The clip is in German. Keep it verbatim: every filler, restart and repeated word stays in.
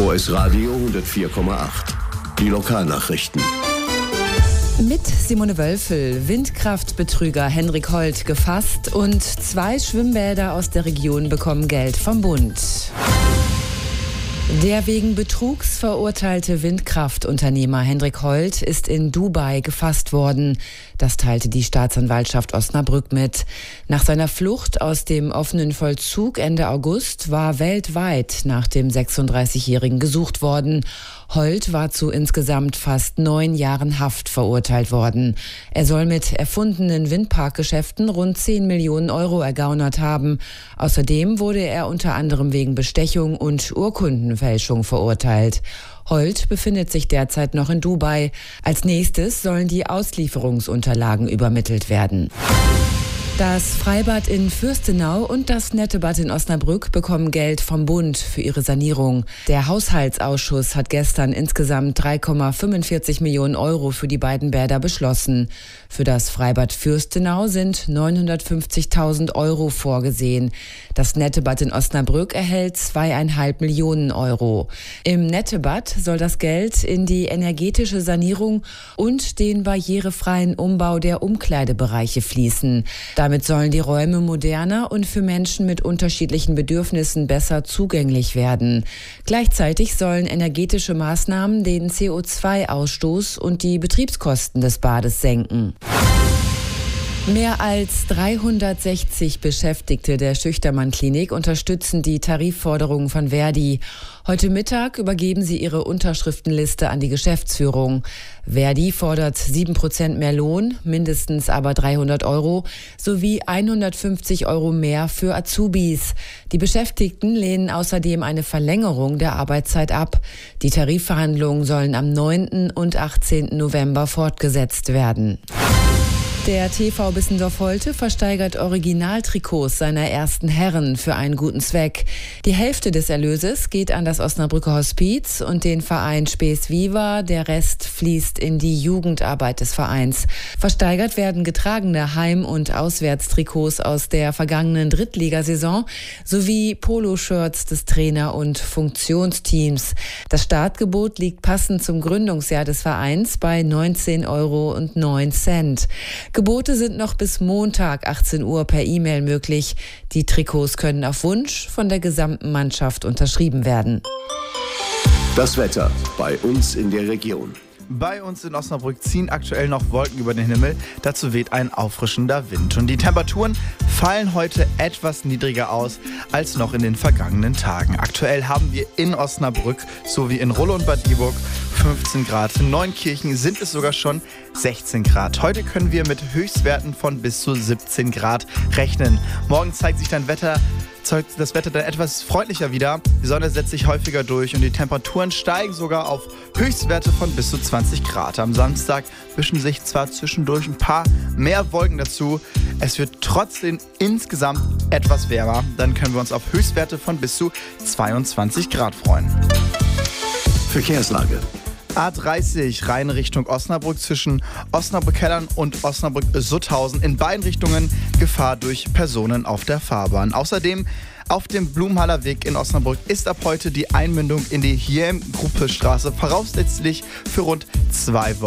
O S Radio hundertvier Komma acht. Die Lokalnachrichten. Mit Simone Wölfel, Windkraftbetrüger Henrik Holt gefasst und zwei Schwimmbäder aus der Region bekommen Geld vom Bund. Der wegen Betrugs verurteilte Windkraftunternehmer Henrik Holt ist in Dubai gefasst worden. Das teilte die Staatsanwaltschaft Osnabrück mit. Nach seiner Flucht aus dem offenen Vollzug Ende August war weltweit nach dem sechsunddreißigjährigen gesucht worden. Holt war zu insgesamt fast neun Jahren Haft verurteilt worden. Er soll mit erfundenen Windparkgeschäften rund zehn Millionen Euro ergaunert haben. Außerdem wurde er unter anderem wegen Bestechung und Urkundenfälschung verurteilt. Holt befindet sich derzeit noch in Dubai. Als nächstes sollen die Auslieferungsunterlagen übermittelt werden. Das Freibad in Fürstenau und das Nettebad in Osnabrück bekommen Geld vom Bund für ihre Sanierung. Der Haushaltsausschuss hat gestern insgesamt drei Komma fünfundvierzig Millionen Euro für die beiden Bäder beschlossen. Für das Freibad Fürstenau sind neunhundertfünfzigtausend Euro vorgesehen. Das Nettebad in Osnabrück erhält zweieinhalb Millionen Euro. Im Nettebad soll das Geld in die energetische Sanierung und den barrierefreien Umbau der Umkleidebereiche fließen. Damit sollen die Räume moderner und für Menschen mit unterschiedlichen Bedürfnissen besser zugänglich werden. Gleichzeitig sollen energetische Maßnahmen den C O zwei Ausstoß und die Betriebskosten des Bades senken. Mehr als dreihundertsechzig Beschäftigte der Schüchtermann-Klinik unterstützen die Tarifforderungen von Verdi. Heute Mittag übergeben sie ihre Unterschriftenliste an die Geschäftsführung. Verdi fordert sieben Prozent mehr Lohn, mindestens aber dreihundert Euro, sowie hundertfünfzig Euro mehr für Azubis. Die Beschäftigten lehnen außerdem eine Verlängerung der Arbeitszeit ab. Die Tarifverhandlungen sollen am neunten und achtzehnten November fortgesetzt werden. Der T V Bissendorf-Holte versteigert Originaltrikots seiner ersten Herren für einen guten Zweck. Die Hälfte des Erlöses geht an das Osnabrücker Hospiz und den Verein Spes Viva. Der Rest fließt in die Jugendarbeit des Vereins. Versteigert werden getragene Heim- und Auswärtstrikots aus der vergangenen Drittligasaison sowie Poloshirts des Trainer- und Funktionsteams. Das Startgebot liegt passend zum Gründungsjahr des Vereins bei neunzehn Euro und neun Cent. Gebote sind noch bis Montag achtzehn Uhr per E-Mail möglich. Die Trikots können auf Wunsch von der gesamten Mannschaft unterschrieben werden. Das Wetter bei uns in der Region. Bei uns in Osnabrück ziehen aktuell noch Wolken über den Himmel. Dazu weht ein auffrischender Wind. Und die Temperaturen fallen heute etwas niedriger aus als noch in den vergangenen Tagen. Aktuell haben wir in Osnabrück sowie in Rulle und Bad Iburg fünfzehn Grad. In Neunkirchen sind es sogar schon sechzehn Grad. Heute können wir mit Höchstwerten von bis zu siebzehn Grad rechnen. Morgen zeigt sich dann Wetter zeugt das Wetter dann etwas freundlicher wieder. Die Sonne setzt sich häufiger durch und die Temperaturen steigen sogar auf Höchstwerte von bis zu zwanzig Grad. Am Samstag mischen sich zwar zwischendurch ein paar mehr Wolken dazu, es wird trotzdem insgesamt etwas wärmer. Dann können wir uns auf Höchstwerte von bis zu zweiundzwanzig Grad freuen. Verkehrslage. A dreißig rein Richtung Osnabrück zwischen Osnabrück-Kellern und Osnabrück-Sutthausen. In beiden Richtungen Gefahr durch Personen auf der Fahrbahn. Außerdem auf dem Blumenhaller Weg in Osnabrück ist ab heute die Einmündung in die Hiem-Gruppe-Straße voraussichtlich für rund zwei Wochen.